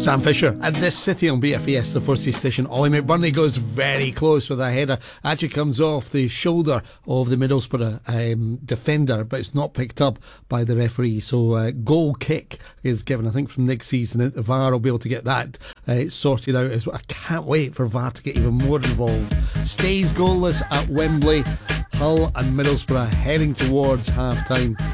Sam Fisher at this City on BFES, the Forsey station. Ollie McBurney goes very close with a header. Actually comes off the shoulder of the Middlesbrough defender, but it's not picked up by the referee. So goal kick is given, I think, from next season. The VAR will be able to get that sorted out. I can't wait for VAR to get even more involved. Stays goalless at Wembley. Hull and Middlesbrough heading towards half time.